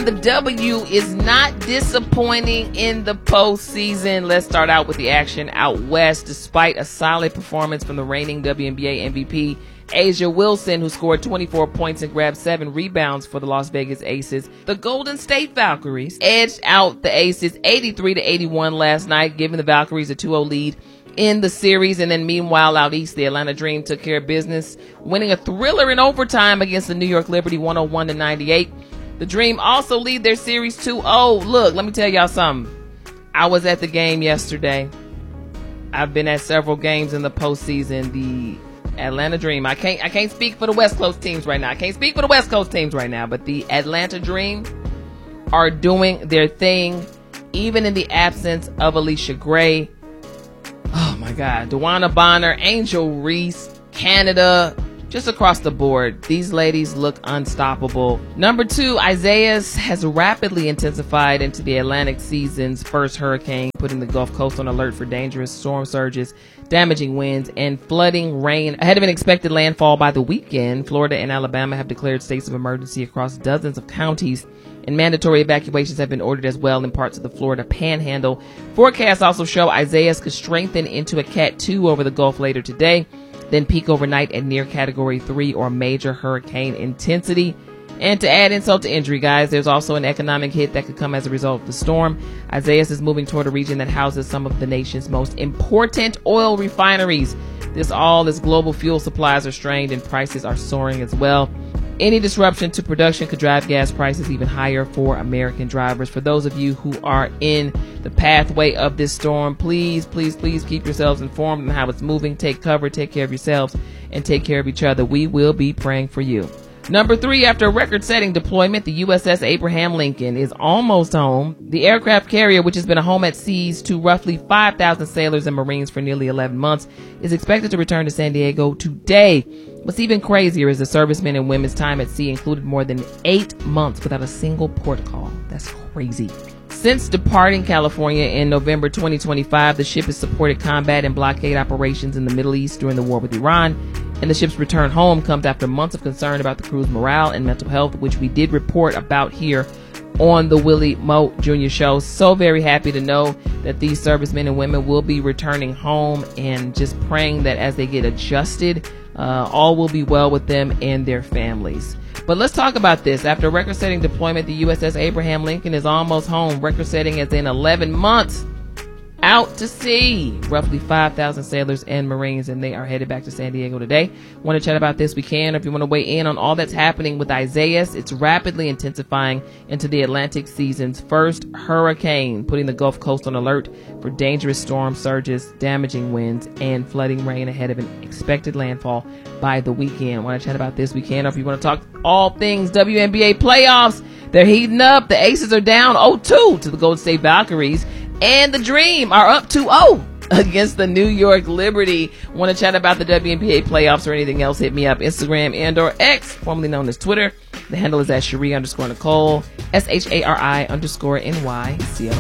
the W is not disappointing in the postseason. Let's start out with the action out west. Despite a solid performance from the reigning WNBA MVP, A'ja Wilson, who scored 24 points and grabbed 7 rebounds for the Las Vegas Aces, the Golden State Valkyries edged out the Aces 83-81 last night, giving the Valkyries a 2-0 lead in the series. And then meanwhile out east, the Atlanta Dream took care of business, winning a thriller in overtime against the New York Liberty 101-98. The Dream also lead their series 2-0. Look, let me tell y'all something. I was at the game yesterday. I've been at several games in the postseason. The Atlanta Dream. I can't speak for the West Coast teams right now. But the Atlanta Dream are doing their thing, even in the absence of Alicia Gray. Oh my God. DeWanna Bonner, Angel Reese, Canada, just across the board. These ladies look unstoppable. Number 2, Isaias has rapidly intensified into the Atlantic season's first hurricane, putting the Gulf Coast on alert for dangerous storm surges, damaging winds, and flooding rain. Ahead of an expected landfall by the weekend, Florida and Alabama have declared states of emergency across dozens of counties, and mandatory evacuations have been ordered as well in parts of the Florida Panhandle. Forecasts also show Isaias could strengthen into a Cat 2 over the Gulf later today, then peak overnight at near Category 3 or major hurricane intensity. And to add insult to injury, guys, there's also an economic hit that could come as a result of the storm. Isaias is moving toward a region that houses some of the nation's most important oil refineries. As global fuel supplies are strained and prices are soaring as well. Any disruption to production could drive gas prices even higher for American drivers. For those of you who are in the pathway of this storm, please keep yourselves informed on how it's moving. Take cover, take care of yourselves, and take care of each other. We will be praying for you. Number 3, after a record-setting deployment, the USS Abraham Lincoln is almost home. The aircraft carrier, which has been a home at seas to roughly 5,000 sailors and Marines for nearly 11 months, is expected to return to San Diego today. What's even crazier is the servicemen and women's time at sea included more than 8 months without a single port call. That's crazy. Since departing California in November 2025, the ship has supported combat and blockade operations in the Middle East during the war with Iran. And the ship's return home comes after months of concern about the crew's morale and mental health, which we did report about here on the Willie Moe Jr. Show. So very happy to know that these servicemen and women will be returning home, and just praying that as they get adjusted, all will be well with them and their families. But let's talk about this. After record-setting deployment, the USS Abraham Lincoln is almost home. Record-setting as in 11 months out to sea. Roughly 5,000 sailors and Marines, and they are headed back to San Diego today. Want to chat about this? We can. If you want to weigh in on all that's happening with Isaias, it's rapidly intensifying into the Atlantic season's first hurricane, putting the Gulf Coast on alert for dangerous storm surges, damaging winds, and flooding rain ahead of an expected landfall by the weekend. Want to chat about this? We can. Or if you want to talk all things WNBA playoffs, they're heating up. The Aces are down 0-2 to the Golden State Valkyries, and the Dream are up 2-0 against the New York Liberty. Want to chat about the WNBA playoffs or anything else? Hit me up. Instagram and/or X, formerly known as Twitter. The handle is at Cherie_Nicole, SHARI_NYCL.